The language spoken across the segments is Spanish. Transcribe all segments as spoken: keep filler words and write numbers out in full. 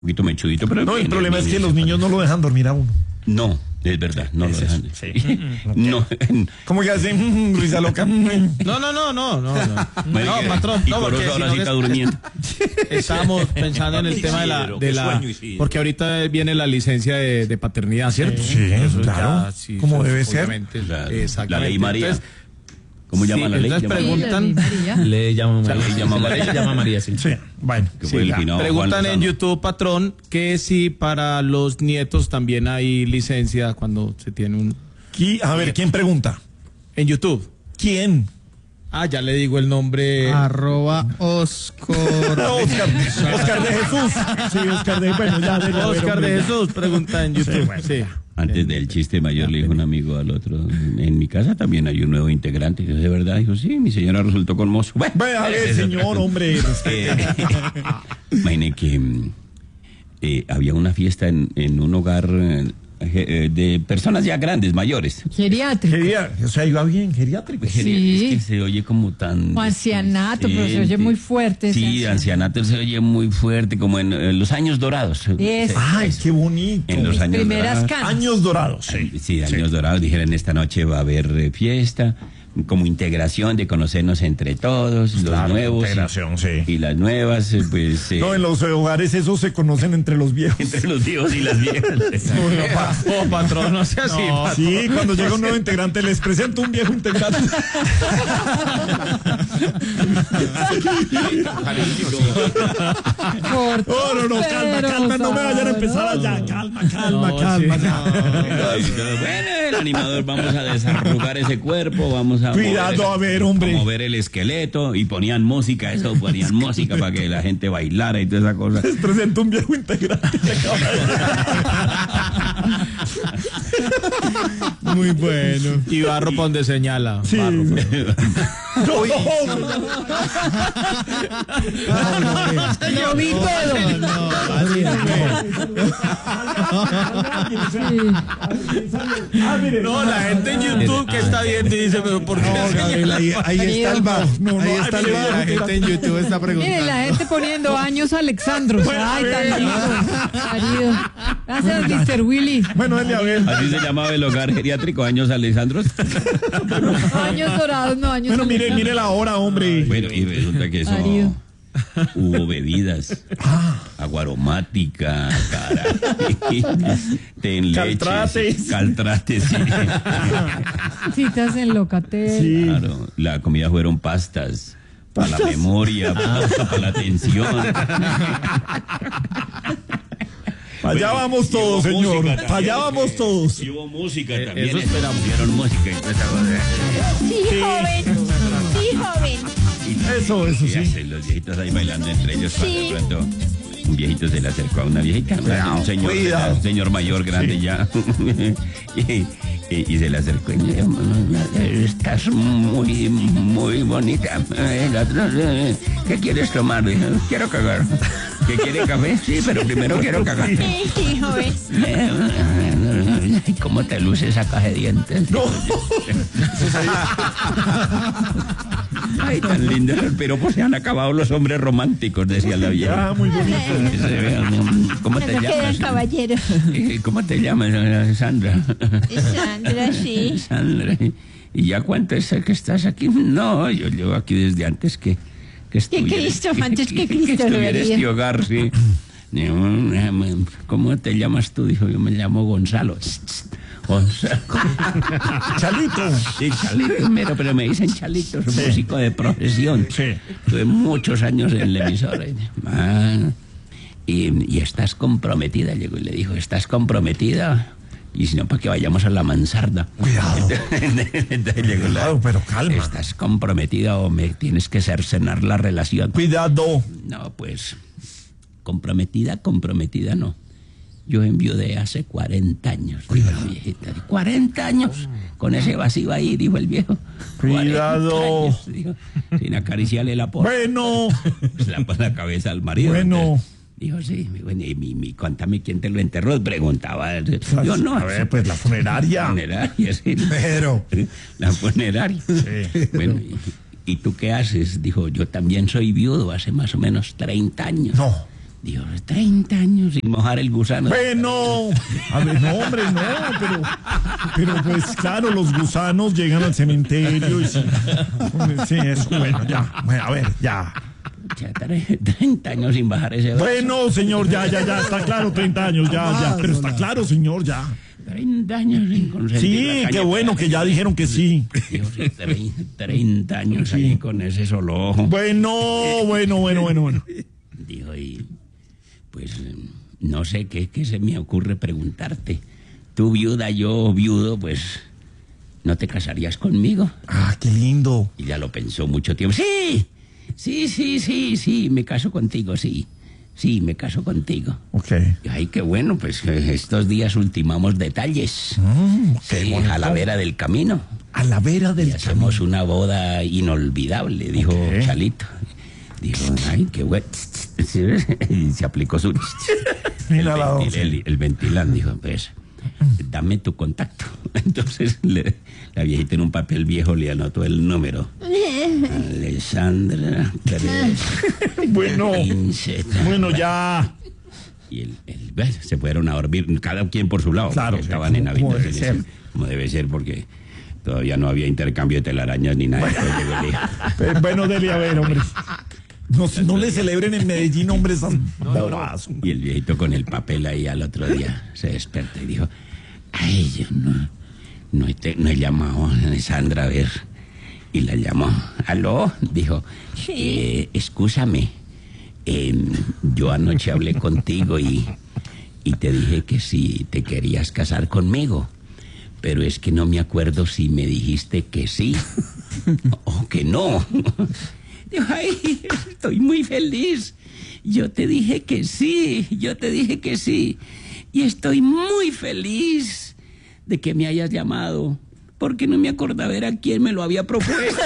Un poquito mechudito, pero... No, el problema es que los niños no lo dejan dormir a uno. No, es verdad, no lo dejan. Sí. No. ¿Cómo que hacen risa loca? No, No, no, no, no, no, no. Marica, No, patrón, y no, por porque eso si ahora no sí les- está durmiendo. Estábamos pensando en el tema de la, Isidro, de qué la sueño, Isidro. porque ahorita viene la licencia de, de paternidad, ¿cierto? Sí, Eso claro, ya, sí, como eso debe ser. obviamente, La, exactamente. la ley María. Entonces, ¿Cómo llama sí, la ley? entonces Llama- preguntan- Sí, la ley María. Le llama La María. ley llama La ley María. llama María, sí. Sí, bueno. Que fue Sí, el finado Juan Preguntan en Lozano. YouTube, patrón, que si para los nietos también hay licencia cuando se tiene un... Qui- A ver, ¿quién pregunta? En YouTube. ¿Quién? Ah, ya le digo el nombre. Arroba Oscar. Oscar, Oscar de Jesús. Sí, Oscar de... Bueno, ya. de- Oscar hombre, de ya. Jesús pregunta en YouTube. bueno, Sí. Antes del chiste mayor le dijo un amigo al otro, en mi casa también hay un nuevo integrante. Y yo, ¿de verdad? Dijo, sí, mi señora resultó con mozo. Bueno, Ve, a ver, esa es otra señor, cosa. hombre. Eh, Imagine que mm, eh, había una fiesta en, en un hogar eh, eh, de personas ya grandes, mayores. Geriátrico. Geria- o sea, iba bien, geriátrico. Sí. Es que se oye como tan... O ancianato, pero se oye displicente. muy fuerte ese Sí, ancianato. ancianato se oye muy fuerte, como en, eh, los años dorados. Es. Ay, qué bonito. En los años Primeras dorados. canas. Años dorados, sí. Sí, años dorados. Dijeron, esta noche va a haber eh, fiesta, como integración de conocernos entre todos, los Claro, nuevos. integración, sí. Y las nuevas, eh, pues... eh, No, en los hogares esos se conocen entre los viejos. entre los viejos y las viejas. Oh, patrón, no sea así. patrón. Sí, cuando llega un nuevo integrante, les presento un viejo integrante. Corto, No, no, no, calma, pero calma, no me vayan a empezar sabroso. allá. Calma, calma, No, calma. sí, ya. Bueno, el animador, vamos a desarrugar ese cuerpo, vamos a... Cuidado, mover- a ver, hombre. a mover el esqueleto, y ponían música, eso, ponían música para que la gente bailara y toda esa cosa. Les presento un viejo integrante. Muy bueno. Y barro pa' donde señala. Sí. Barro. No, hombre. Lo vi todo. Ah, mire. No, la gente en YouTube que está viendo y dice, pero ¿por qué? No, Gabriel, ahí, ahí está el bar. No, no, ahí ay, está el mire, bar. La gente en YouTube está preguntando. Mire, la gente poniendo años Alexandros. Ay, tan lindo. Marido. Gracias, mister Willy. Bueno, dale a ver. Así se llamaba el hogar geriátrico, años Alessandros. No, años dorados, no, años Bueno, mire, Alexandros. mire la hora, hombre. Bueno, y resulta que eso... Marido. Hubo bebidas, agua aromática, cara, ten leches, Caltrates. caltrates, sí. Citas en Locatel. Sí. Claro, la comida fueron pastas, para la memoria, para la atención. Allá vamos todos, Y hubo señor. música Allá también, vamos que- todos. Y hubo música Eh, también. eso eh, esperamos. Pusieron música y toda esa cosa. Sí, joven. Sí, joven. Eso, eso Y sí. hacen los viejitos ahí bailando entre ellos. Cuando Sí. de pronto un viejito se le acercó a una viejita, un señor, cuidado. un señor mayor grande ya, y, y- y se le acercó y me dijo, estás muy, muy bonita. El otro, "Eh, ¿qué quieres tomar?" Dijo, quiero cagar. ¿Qué quiere café? Sí, pero primero quiero cagar. Sí, sí, joven. Eh, ¿Cómo te luce esa caja de dientes? No. Ay, tan lindo. Pero pues se han acabado los hombres románticos, decía la vieja. Ah, muy bonito. ¿Cómo te No quedan llamas? caballeros. Eh, ¿Cómo te llamas, Sandra? Sandra, sí. Sandra. ¿Y ya cuánto es que estás aquí? No, yo llevo aquí desde antes que, que estuviera. Cristo, antes que Cristo lo estuviera vería. este hogar, sí. ¿Cómo te llamas tú? Dijo, yo me llamo Gonzalo. Gonzalo. Chalito. Sí, Chalito, mero, pero me dicen Chalito, soy músico de profesión. Sí. Tuve muchos años en la emisora. Ah, y, y estás comprometida, llegó y le dijo, ¿estás comprometida? Y si no, para que vayamos a la mansarda. Cuidado. Entonces llegó la- Cuidado, pero calma. ¿Estás comprometida o me tienes que cercenar la relación? Cuidado. No, pues, comprometida, comprometida no. Yo enviudé hace cuarenta años, dijo el viejito. cuarenta años, con ese vacío ahí, dijo el viejo. Cuidado. cuarenta años, dijo, sin acariciarle la porra. Bueno. Pues la, pues la cabeza al marido. Bueno. Entonces, dijo, sí, bueno, y mi, mi, cuéntame quién te lo enterró, preguntaba. Yo no. A ver, pues la funeraria. La funeraria, sí. Pero. La funeraria. Sí. Bueno, y, ¿y tú qué haces? Dijo, yo también soy viudo hace más o menos treinta años. No. Dijo, treinta años sin mojar el gusano. Bueno, a ver, no, hombre, no, pero, pero pues claro, los gusanos llegan al cementerio y sí, sí, eso, bueno, ya, bueno, a ver, ya. Ya, tre- treinta años sin bajar ese brazo. Bueno, señor, ya, ya, ya, está claro, treinta años, ya, ya, pero está claro, señor, ya. treinta años sin consentir Sí, la caña. qué bueno que ya dijeron que sí. Dijo, sí, tre- treinta años ahí con ese solo ojo. Bueno, bueno, bueno, bueno, bueno. Dijo, y pues no sé qué, qué se me ocurre preguntarte. Tú viuda, yo viudo, pues ¿no te casarías conmigo? Ah, qué lindo. Y ya lo pensó mucho tiempo. Sí, sí, sí, sí, sí, me caso contigo, sí. Sí, me caso contigo. Ok. Y, ay, qué bueno, pues eh, estos días ultimamos detalles. Mm, qué Sí, bonito. a la vera del camino. A la vera Y del hacemos una boda inolvidable, dijo Ok. Chalito. Dijo, ay, qué bueno. Y se aplicó su... Mira el, la ventil- doce. el, el ventilán, dijo, pues, dame tu contacto. Entonces le- la viejita en un papel viejo le anotó el número. Alessandra Pérez. Bueno, quince. bueno, ya. Y el, el- bueno, se fueron a dormir, cada quien por su lado. Claro, porque estaban en como- como debe habitaciones. ser. Como debe ser, porque todavía no había intercambio de telarañas ni nada. Después llegó el hijo. Eh, bueno, Dele, a ver, hombre. No, no le celebren en Medellín, hombre, esas bravas. Y el viejito con el papel ahí al otro día se despertó y dijo, ay, yo no, no, he, te- no he llamado a Alessandra a ver. Y la llamó. ¿Aló? Dijo, Sí. eh, excúsame, eh, yo anoche hablé contigo y, y te dije que si te querías casar conmigo, pero es que no me acuerdo si me dijiste que sí o que no. Dijo, ay, estoy muy feliz. Yo te dije que sí, yo te dije que sí. Y estoy muy feliz de que me hayas llamado, porque no me acordaba era quién me lo había propuesto.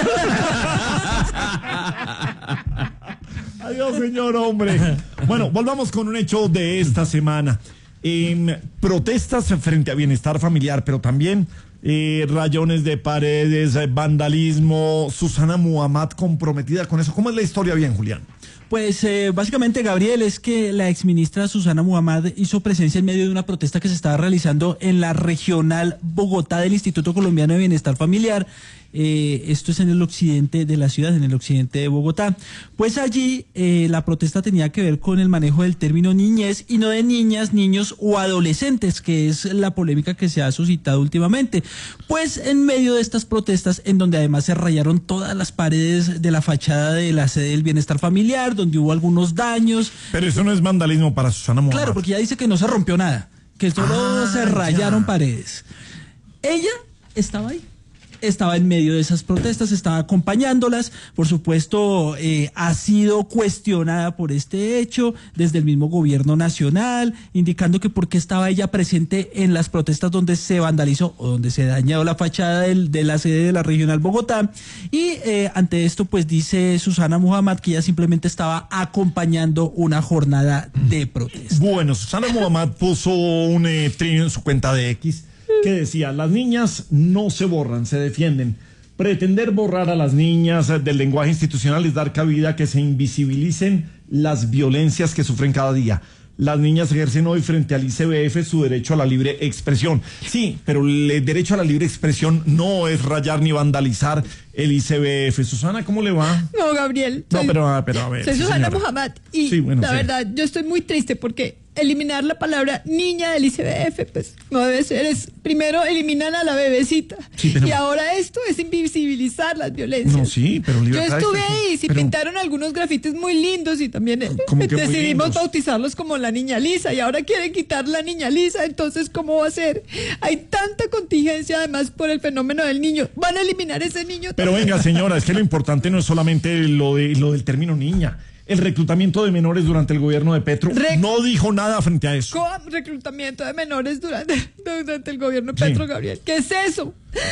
Adiós, señor, hombre. Bueno, volvamos con un hecho de esta semana. Eh, protestas frente a bienestar familiar, pero también eh, rayones de paredes, eh, vandalismo. Susana Muhammad comprometida con eso. ¿Cómo es la historia bien, Julián? Pues eh, básicamente, Gabriel, es que la exministra Susana Muhammad hizo presencia en medio de una protesta que se estaba realizando en la regional Bogotá del Instituto Colombiano de Bienestar Familiar. Eh, esto es en el occidente de la ciudad, en el occidente de Bogotá. Pues allí eh, la protesta tenía que ver con el manejo del término niñez y no de niñas, niños o adolescentes, que es la polémica que se ha suscitado últimamente. Pues en medio de estas protestas, en donde además se rayaron todas las paredes de la fachada de la sede del Bienestar Familiar, donde hubo algunos daños. Pero eso no es vandalismo para Susana Muhammad. Claro, porque ya dice que no se rompió nada, que solo Ah, se rayaron ya. paredes. Ella estaba ahí. Estaba en medio de esas protestas, estaba acompañándolas, por supuesto, eh, ha sido cuestionada por este hecho desde el mismo gobierno nacional, indicando que por qué estaba ella presente en las protestas donde se vandalizó o donde se dañó la fachada del, de la sede de la regional Bogotá. Y eh, ante esto, pues dice Susana Muhammad que ella simplemente estaba acompañando una jornada de protesta. Bueno, Susana Muhammad puso un eh, trío en su cuenta de X que decía, las niñas no se borran, se defienden. Pretender borrar a las niñas eh, del lenguaje institucional es dar cabida a que se invisibilicen las violencias que sufren cada día. Las niñas ejercen hoy frente al I C B F su derecho a la libre expresión. Sí, pero el derecho a la libre expresión no es rayar ni vandalizar el I C B F. Susana, ¿cómo le va? No, Gabriel. No, soy- pero, ah, pero a ver. Soy sí, Susana señora. Muhammad y Sí, bueno, la sí. verdad, yo estoy muy triste porque eliminar la palabra niña del I C B F, pues no debe ser. Es, primero eliminan a la bebecita Sí, pero- y ahora esto es invisibilizar las violencias. No, sí, pero Yo libertad de estuve expresión. ahí, sí Pero- pintaron algunos grafitis muy lindos y también eh, ¿Cómo que muy decidimos lindos? bautizarlos como la niña Lisa y ahora quieren quitar la niña Lisa, entonces ¿cómo va a ser? Hay tanta contingencia además por el fenómeno del niño. ¿Van a eliminar ese niño? Pero también? venga, señora, es que lo importante no es solamente lo, de, lo del término niña. El reclutamiento de menores durante el gobierno de Petro Rec- no dijo nada frente a eso. Con reclutamiento de menores durante, durante el gobierno de Sí. Petro, Gabriel. ¿Qué es eso?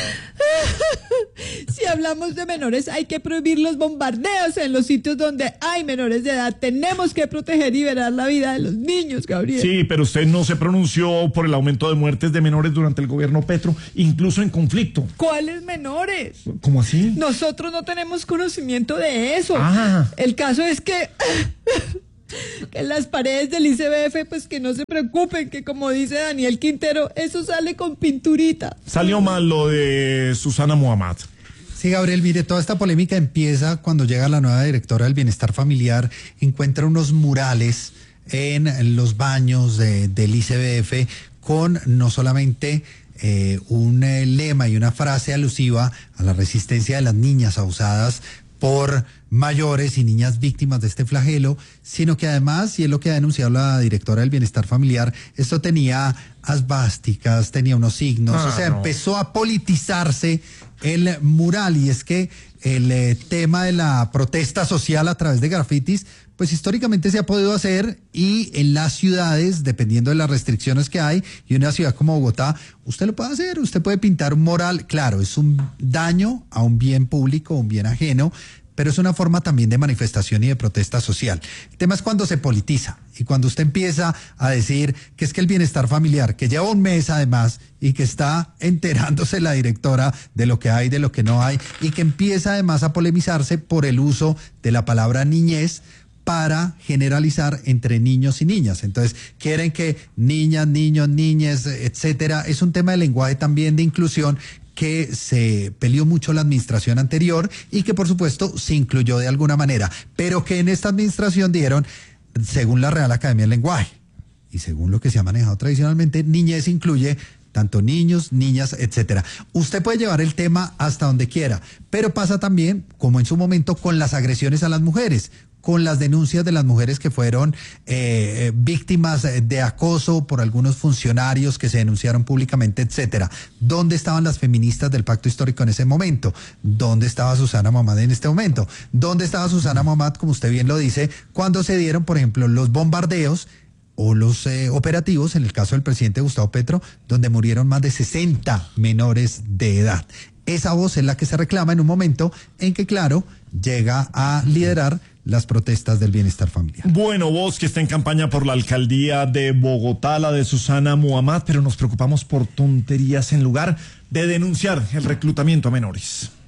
Si hablamos de menores, hay que prohibir los bombardeos en los sitios donde hay menores de edad. Tenemos que proteger y velar la vida de los niños, Gabriel. Sí, pero usted no se pronunció por el aumento de muertes de menores durante el gobierno Petro, incluso en conflicto. ¿Cuáles menores? ¿Cómo así? Nosotros no tenemos conocimiento de eso. Ah. El caso es que Que en las paredes del I C B F, pues que no se preocupen, que como dice Daniel Quintero, eso sale con pinturita. Salió mal lo de Susana Muhammad. Sí, Gabriel, mire, toda esta polémica empieza cuando llega la nueva directora del Bienestar Familiar, encuentra unos murales en los baños de, del I C B F con no solamente eh, un eh, lema y una frase alusiva a la resistencia de las niñas abusadas por mayores y niñas víctimas de este flagelo, sino que además, y es lo que ha denunciado la directora del Bienestar Familiar, esto tenía asbásticas, tenía unos signos, Ah, o sea, no. empezó a politizarse el mural, y es que el eh, tema de la protesta social a través de grafitis, pues históricamente se ha podido hacer, y en las ciudades, dependiendo de las restricciones que hay, y una ciudad como Bogotá, usted lo puede hacer, usted puede pintar un mural, claro, es un daño a un bien público, un bien ajeno, pero es una forma también de manifestación y de protesta social. El tema es cuando se politiza y cuando usted empieza a decir que es que el bienestar familiar, que lleva un mes además y que está enterándose la directora de lo que hay, de lo que no hay, y que empieza además a polemizarse por el uso de la palabra niñez para generalizar entre niños y niñas. Entonces, quieren que niñas, niños, niñes, etcétera. Es un tema de lenguaje también de inclusión que se peleó mucho la administración anterior y que por supuesto se incluyó de alguna manera, pero que en esta administración dijeron, según la Real Academia del Lenguaje y según lo que se ha manejado tradicionalmente, niñez incluye tanto niños, niñas, etcétera. Usted puede llevar el tema hasta donde quiera, pero pasa también, como en su momento, con las agresiones a las mujeres, con las denuncias de las mujeres que fueron eh, víctimas de acoso por algunos funcionarios que se denunciaron públicamente, etcétera. ¿Dónde estaban las feministas del Pacto Histórico en ese momento? ¿Dónde estaba Susana Muhammad en este momento? ¿Dónde estaba Susana Muhammad, como usted bien lo dice, cuando se dieron, por ejemplo, los bombardeos o los eh, operativos, en el caso del presidente Gustavo Petro, donde murieron más de sesenta menores de edad? Esa voz es la que se reclama en un momento en que, claro, llega a liderar las protestas del bienestar familiar. Bueno, vos que está en campaña por la alcaldía de Bogotá, la de Susana Muhammad, pero nos preocupamos por tonterías en lugar de denunciar el reclutamiento a menores.